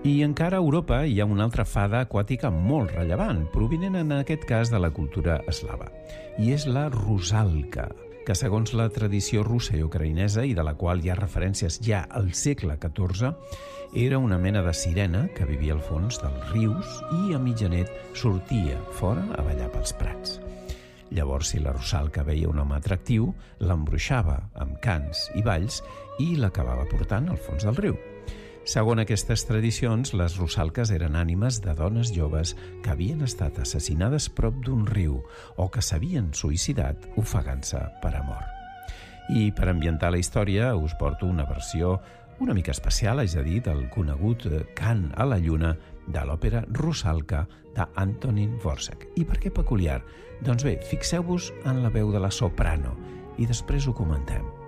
I encara a Europa hi ha una altra fada aquàtica molt rellevant, provinent en aquest cas de la cultura eslava, i és la rusalka, que segons la tradició russa i ucraïnesa, i de la qual hi ha referències ja al segle XIV, era una mena de sirena que vivia al fons dels rius i a mitjanit sortia fora a ballar pels prats. Llavors, si la rusalka veia un home atractiu, l'embruixava amb cants i balls i l'acabava portant al fons del riu. Segons aquestes tradicions, les rusalques eren ànimes de dones joves que havien estat assassinades prop d'un riu o que s'havien suïcidat ofegant-se per amor. I per ambientar la història us porto una versió una mica especial, és a dir, del conegut Cant a la lluna de l'òpera Rusalka d'Antonín Dvořák. I per què peculiar? Doncs bé, fixeu-vos en la veu de la soprano i després ho comentem.